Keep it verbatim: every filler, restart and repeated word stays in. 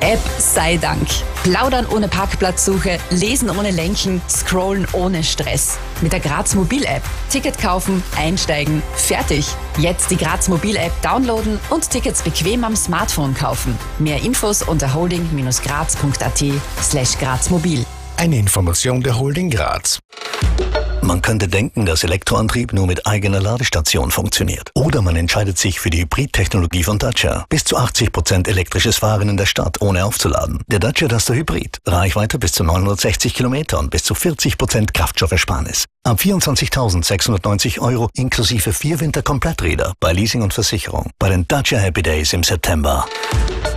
App sei Dank. Plaudern ohne Parkplatzsuche, lesen ohne Lenken, scrollen ohne Stress. Mit der Graz Mobil App. Ticket kaufen, einsteigen, fertig. Jetzt die Graz Mobil App downloaden und Tickets bequem am Smartphone kaufen. Mehr Infos unter holding-graz.at slash grazmobil. Eine Information der Holding Graz. Man könnte denken, dass Elektroantrieb nur mit eigener Ladestation funktioniert. Oder man entscheidet sich für die Hybrid-Technologie von Dacia. Bis zu achtzig Prozent elektrisches Fahren in der Stadt, ohne aufzuladen. Der Dacia Duster Hybrid. Reichweite bis zu neunhundertsechzig Kilometer und bis zu vierzig Prozent Kraftstoffersparnis. Ab vierundzwanzigtausendsechshundertneunzig Euro inklusive vier Winterkompletträder bei Leasing und Versicherung. Bei den Dacia Happy Days im September.